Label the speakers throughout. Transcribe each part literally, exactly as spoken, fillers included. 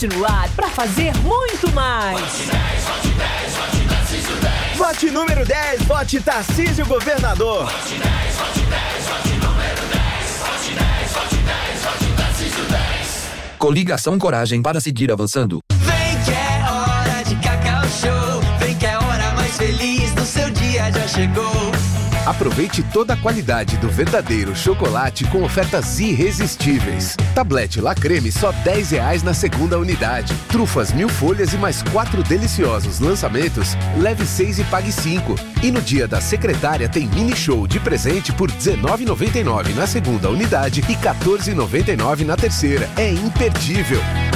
Speaker 1: Vote no ar para fazer muito mais.
Speaker 2: Vote dez, vote dez, vote Tarcísio dez.
Speaker 3: Vote número dez, vote Tarcísio Governador.
Speaker 2: Vote dez, vote dez, vote número dez. Vote dez, vote dez, vote Tarcísio dez.
Speaker 4: Coligação Coragem para seguir avançando.
Speaker 5: Vem que é hora de Cacau Show. Vem que é a hora mais feliz do seu dia já chegou.
Speaker 6: Aproveite toda a qualidade do verdadeiro chocolate com ofertas irresistíveis. Tablete La Creme só dez reais na segunda unidade. Trufas mil folhas e mais quatro deliciosos lançamentos, leve seis e pague cinco. E no dia da secretária tem mini show de presente por dezenove reais e noventa e nove centavos na segunda unidade e quatorze reais e noventa e nove centavos na terceira. É imperdível.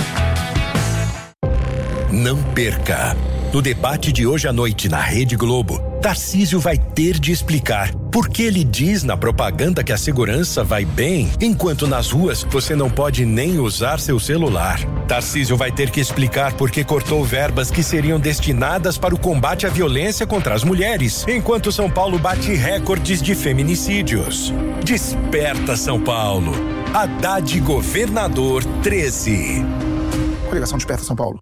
Speaker 7: Não perca! No debate de hoje à noite na Rede Globo, Tarcísio vai ter de explicar por que ele diz na propaganda que a segurança vai bem, enquanto nas ruas você não pode nem usar seu celular. Tarcísio vai ter que explicar por que cortou verbas que seriam destinadas para o combate à violência contra as mulheres, enquanto São Paulo bate recordes de feminicídios. Desperta, São Paulo! Haddad Governador treze.
Speaker 8: Coligação Desperta São Paulo.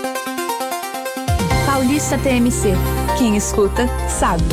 Speaker 9: Paulista T M C. Quem escuta, sabe.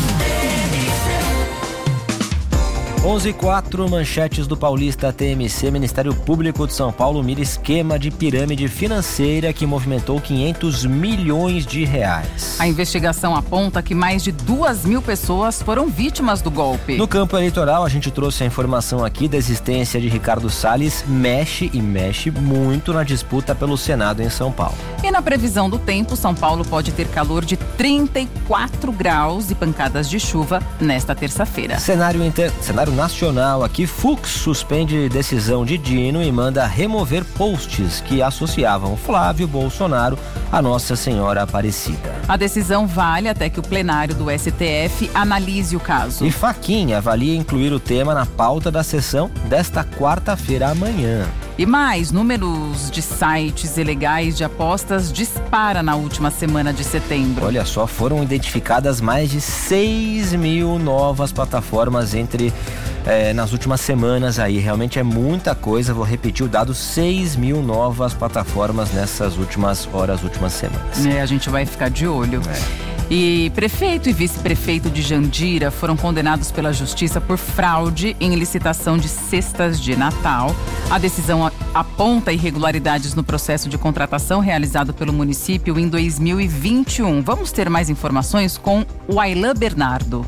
Speaker 10: onze e quatro, manchetes do Paulista T M C. Ministério Público de São Paulo mira esquema de pirâmide financeira que movimentou quinhentos milhões de reais.
Speaker 11: A investigação aponta que mais de duas mil pessoas foram vítimas do golpe.
Speaker 10: No campo eleitoral, a gente trouxe a informação aqui da existência de Ricardo Salles, mexe e mexe muito na disputa pelo Senado em São Paulo.
Speaker 11: E na previsão do tempo, São Paulo pode ter calor de trinta e quatro graus e pancadas de chuva nesta terça-feira.
Speaker 10: Cenário, inter... Cenário nacional aqui, Fux suspende decisão de Dino e manda remover posts que associavam Flávio Bolsonaro a Nossa Senhora Aparecida.
Speaker 11: A decisão vale até que o plenário do S T F analise o caso.
Speaker 10: E Fachin avalia incluir o tema na pauta da sessão desta quarta-feira amanhã.
Speaker 11: E mais, números de sites ilegais de apostas dispara na última semana de setembro.
Speaker 10: Olha só, foram identificadas mais de seis mil novas plataformas entre é, nas últimas semanas aí. Realmente é muita coisa, vou repetir o dado, seis mil novas plataformas nessas últimas horas, últimas semanas.
Speaker 11: É, a gente vai ficar de olho.
Speaker 10: É.
Speaker 11: E prefeito e vice-prefeito de Jandira foram condenados pela justiça por fraude em licitação de cestas de Natal. A decisão aponta irregularidades no processo de contratação realizado pelo município em dois mil e vinte e um. Vamos ter mais informações com o Ailan Bernardo.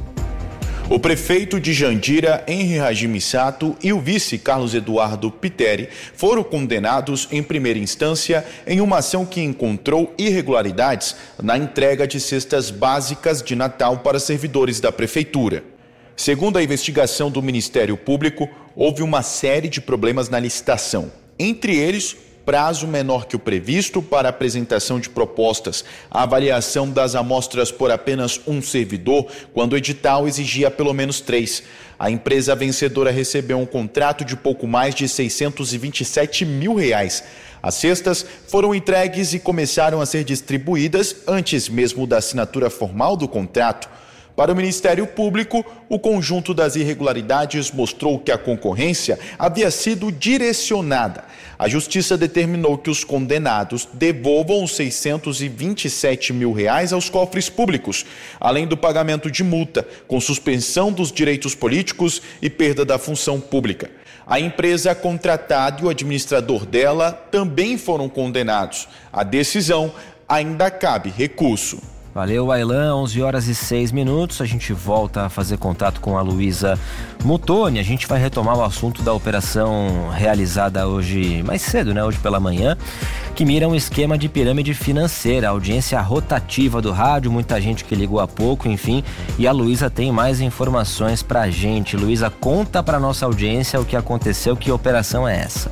Speaker 12: O prefeito de Jandira, Henri Hajime Sato, e o vice Carlos Eduardo Piteri foram condenados em primeira instância em uma ação que encontrou irregularidades na entrega de cestas básicas de Natal para servidores da prefeitura. Segundo a investigação do Ministério Público, houve uma série de problemas na licitação, entre eles prazo menor que o previsto para a apresentação de propostas, a avaliação das amostras por apenas um servidor, quando o edital exigia pelo menos três. A empresa vencedora recebeu um contrato de pouco mais de seiscentos e vinte e sete mil reais. As cestas foram entregues e começaram a ser distribuídas antes mesmo da assinatura formal do contrato. Para o Ministério Público, o conjunto das irregularidades mostrou que a concorrência havia sido direcionada. A Justiça determinou que os condenados devolvam os seiscentos e vinte e sete mil reais aos cofres públicos, além do pagamento de multa, com suspensão dos direitos políticos e perda da função pública. A empresa contratada e o administrador dela também foram condenados. A decisão ainda cabe recurso.
Speaker 10: Valeu, Ailan, onze horas e seis minutos, a gente volta a fazer contato com a Luísa Muttoni. A gente vai retomar o assunto da operação realizada hoje, mais cedo, né, hoje pela manhã, que mira um esquema de pirâmide financeira, audiência rotativa do rádio, muita gente que ligou há pouco, enfim, e a Luísa tem mais informações pra gente. Luísa, conta pra nossa audiência o que aconteceu, que operação é essa?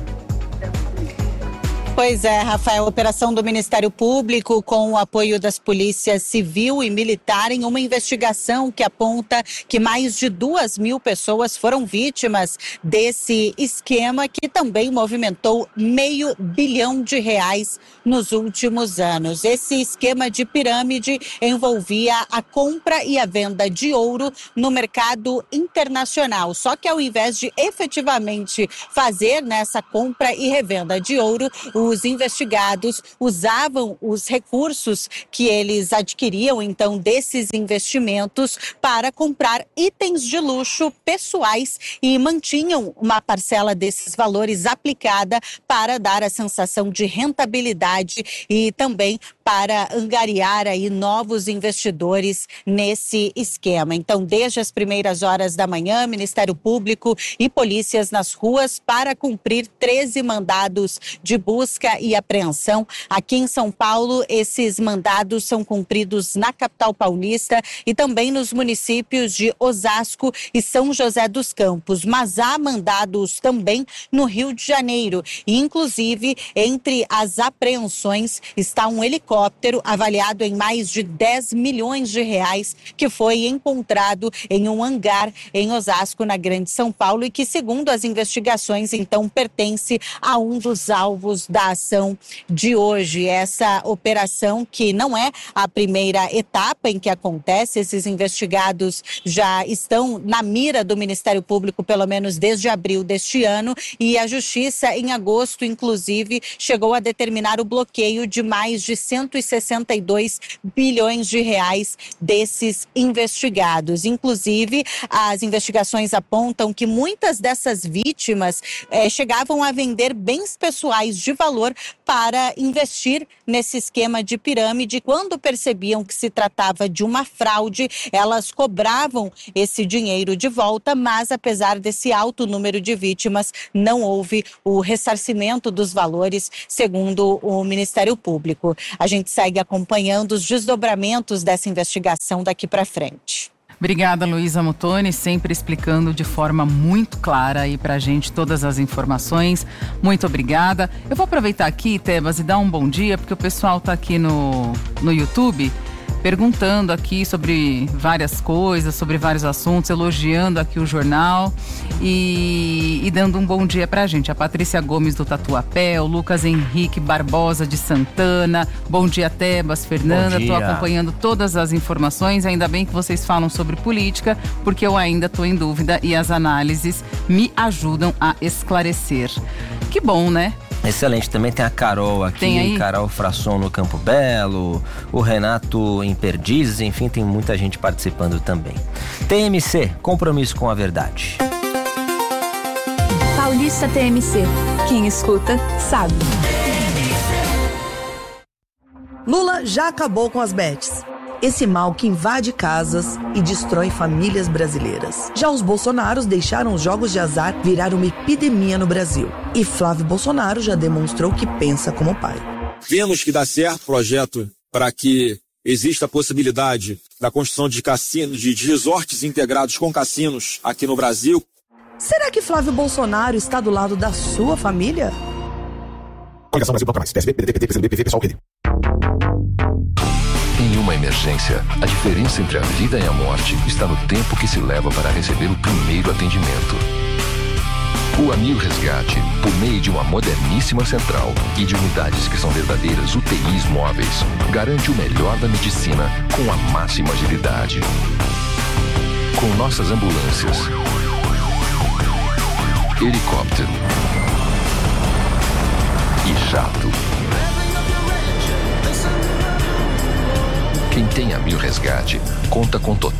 Speaker 13: Pois é, Rafael, operação do Ministério Público com o apoio das polícias civil e militar em uma investigação que aponta que mais de duas mil pessoas foram vítimas desse esquema que também movimentou meio bilhão de reais nos últimos anos. Esse esquema de pirâmide envolvia a compra e a venda de ouro no mercado internacional. Só que ao invés de efetivamente fazer nessa compra e revenda de ouro, o os investigados usavam os recursos que eles adquiriam, então, desses investimentos para comprar itens de luxo pessoais e mantinham uma parcela desses valores aplicada para dar a sensação de rentabilidade e também para angariar aí novos investidores nesse esquema. Então, desde as primeiras horas da manhã, Ministério Público e polícias nas ruas para cumprir treze mandados de busca e apreensão. Aqui em São Paulo, esses mandados são cumpridos na capital paulista e também nos municípios de Osasco e São José dos Campos. Mas há mandados também no Rio de Janeiro. E, inclusive, entre as apreensões está um helicóptero avaliado em mais de dez milhões de reais que foi encontrado em um hangar em Osasco, na Grande São Paulo, e que, segundo as investigações, então pertence a um dos alvos da ação de hoje. Essa operação, que não é a primeira etapa em que acontece, esses investigados já estão na mira do Ministério Público, pelo menos desde abril deste ano, e a Justiça, em agosto, inclusive, chegou a determinar o bloqueio de mais de cento e sessenta e dois bilhões de reais desses investigados. Inclusive, as investigações apontam que muitas dessas vítimas eh, chegavam a vender bens pessoais de valor para investir nesse esquema de pirâmide. Quando percebiam que se tratava de uma fraude, elas cobravam esse dinheiro de volta, mas apesar desse alto número de vítimas, não houve o ressarcimento dos valores, segundo o Ministério Público. A gente segue acompanhando os desdobramentos dessa investigação daqui para frente.
Speaker 11: Obrigada, Luísa Muttoni, sempre explicando de forma muito clara aí pra gente todas as informações. Muito obrigada. Eu vou aproveitar aqui, Tebas, e dar um bom dia, porque o pessoal tá aqui no, no YouTube perguntando aqui sobre várias coisas, sobre vários assuntos, elogiando aqui o jornal e, e dando um bom dia pra gente. A Patrícia Gomes do Tatuapé, o Lucas Henrique Barbosa de Santana. Bom dia, Tebas, Fernanda. Tô acompanhando todas as informações. Ainda bem que vocês falam sobre política, porque eu ainda tô em dúvida e as análises me ajudam a esclarecer. Que bom, né?
Speaker 10: Excelente, também tem a Carol aqui, Carol Frasson no Campo Belo, o Renato em Perdizes, enfim, tem muita gente participando também. T M C, compromisso com a verdade.
Speaker 9: Paulista T M C, quem escuta sabe.
Speaker 14: Lula já acabou com as bets. Esse mal que invade casas e destrói famílias brasileiras. Já os Bolsonaros deixaram os jogos de azar virar uma epidemia no Brasil. E Flávio Bolsonaro já demonstrou que pensa como pai.
Speaker 15: Vemos que dá certo o projeto para que exista a possibilidade da construção de cassinos, de resorts integrados com cassinos aqui no Brasil.
Speaker 14: Será que Flávio Bolsonaro está do lado da sua família?
Speaker 8: Coligação Brasil Bloco Mais, P S B, P D T, P T, P C do B, P V, Pessoal, P D.
Speaker 16: Em uma emergência, a diferença entre a vida e a morte está no tempo que se leva para receber o primeiro atendimento. O Amil Resgate, por meio de uma moderníssima central e de unidades que são verdadeiras U T Is móveis, garante o melhor da medicina com a máxima agilidade. Com nossas ambulâncias, helicóptero e jato. Quem tem Amil Resgate conta com total